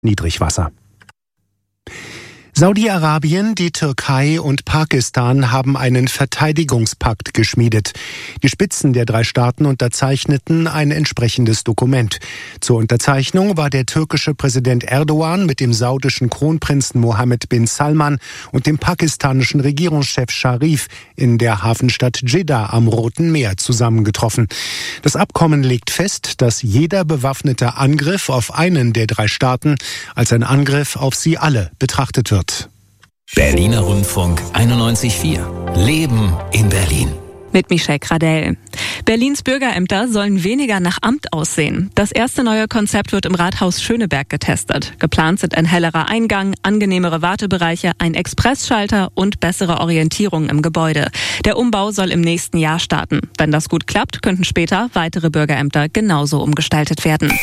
Niedrigwasser. Saudi-Arabien, die Türkei und Pakistan haben einen Verteidigungspakt geschmiedet. Die Spitzen der 3 Staaten unterzeichneten ein entsprechendes Dokument. Zur Unterzeichnung war der türkische Präsident Erdogan mit dem saudischen Kronprinzen Mohammed bin Salman und dem pakistanischen Regierungschef Sharif in der Hafenstadt Dschidda am Roten Meer zusammengetroffen. Das Abkommen legt fest, dass jeder bewaffnete Angriff auf einen der 3 Staaten als ein Angriff auf sie alle betrachtet wird. Berliner Rundfunk 91.4. Leben in Berlin. Mit Michelle Gradell. Berlins Bürgerämter sollen weniger nach Amt aussehen. Das erste neue Konzept wird im Rathaus Schöneberg getestet. Geplant sind ein hellerer Eingang, angenehmere Wartebereiche, ein Expressschalter und bessere Orientierung im Gebäude. Der Umbau soll im nächsten Jahr starten. Wenn das gut klappt, könnten später weitere Bürgerämter genauso umgestaltet werden.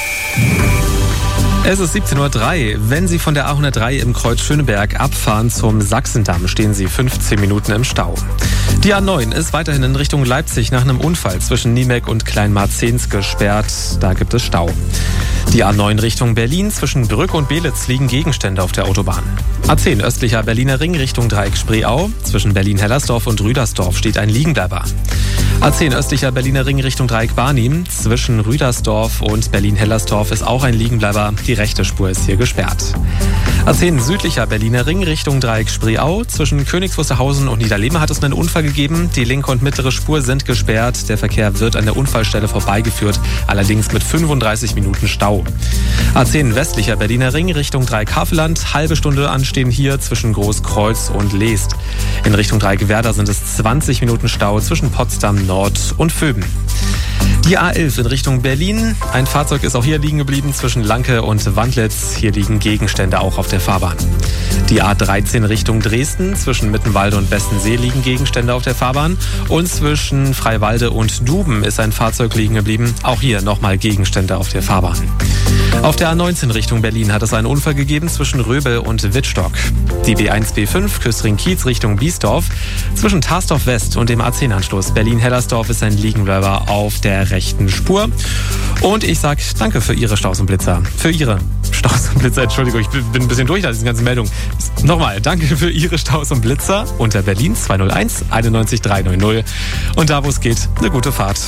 Es ist 17:03 Uhr. Wenn Sie von der A103 im Kreuz Schöneberg abfahren zum Sachsendamm, stehen Sie 15 Minuten im Stau. Die A9 ist weiterhin in Richtung Leipzig nach einem Unfall zwischen Niemek und Kleinmarzens gesperrt. Da gibt es Stau. Die A9 Richtung Berlin zwischen Brück und Belitz liegen Gegenstände auf der Autobahn. A10 östlicher Berliner Ring Richtung Dreieck Spreeau. Zwischen Berlin-Hellersdorf und Rüdersdorf steht ein Liegenbleiber. A10 östlicher Berliner Ring Richtung Dreieck Barnim. Zwischen Rüdersdorf und Berlin-Hellersdorf ist auch ein Liegenbleiber. Die rechte Spur ist hier gesperrt. A10 südlicher Berliner Ring Richtung Dreieck Spreeau. Zwischen Königs Wusterhausen und Niederlehme hat es einen Unfall gegeben. Die linke und mittlere Spur sind gesperrt. Der Verkehr wird an der Unfallstelle vorbeigeführt, allerdings mit 35 Minuten Stau. A10 westlicher Berliner Ring Richtung Dreieck Havelland. Halbe Stunde anstehen hier zwischen Großkreuz und Leest. In Richtung Dreieck Werder sind es 20 Minuten Stau zwischen Potsdam Nord und Vöben. Die A11 in Richtung Berlin. Ein Fahrzeug ist auch hier liegen geblieben zwischen Lanke und Wandlitz. Hier liegen Gegenstände auch auf der Fahrbahn. Die A13 Richtung Dresden. Zwischen Mittenwalde und Bestensee liegen Gegenstände auf der Fahrbahn. Und zwischen Freiwalde und Duben ist ein Fahrzeug liegen geblieben. Auch hier nochmal Gegenstände auf der Fahrbahn. Auf der A19 Richtung Berlin hat es einen Unfall gegeben zwischen Röbel und Wittstock. Die B1-B5 Küstring-Kiez Richtung Biesdorf. Zwischen Tarsdorf West und dem A10-Anschluss Berlin-Hellersdorf ist ein Liegenbleiber auf der rechten Spur. Und ich sage danke für Ihre Staus und Blitzer. Für Ihre Staus und Blitzer, Entschuldigung, ich bin ein bisschen durch nach diesen ganzen Meldungen. Nochmal, danke für Ihre Staus und Blitzer unter Berlin 201 91 390. Und da, wo es geht, eine gute Fahrt.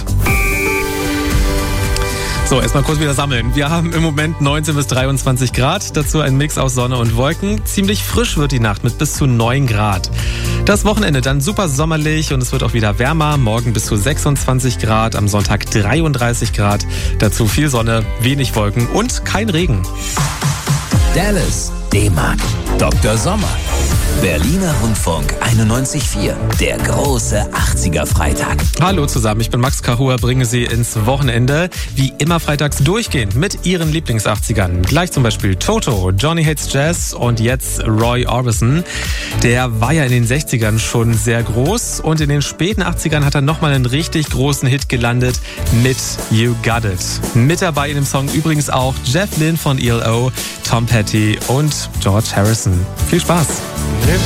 So, erstmal kurz wieder sammeln. Wir haben im Moment 19 bis 23 Grad, dazu ein Mix aus Sonne und Wolken. Ziemlich frisch wird die Nacht mit bis zu 9 Grad. Das Wochenende dann super sommerlich und es wird auch wieder wärmer. Morgen bis zu 26 Grad, am Sonntag 33 Grad. Dazu viel Sonne, wenig Wolken und kein Regen. Dallas, D-Mark, Dr. Sommer. Berliner Rundfunk 91.4, der große 80er-Freitag. Hallo zusammen, ich bin Max Kahua, bringe Sie ins Wochenende. Wie immer freitags durchgehend mit Ihren Lieblings-80ern. Gleich zum Beispiel Toto, Johnny Hates Jazz und jetzt Roy Orbison. Der war ja in den 60ern schon sehr groß und in den späten 80ern hat er nochmal einen richtig großen Hit gelandet mit You Got It. Mit dabei in dem Song übrigens auch Jeff Lynne von ELO, Tom Petty und George Harrison. Viel Spaß! If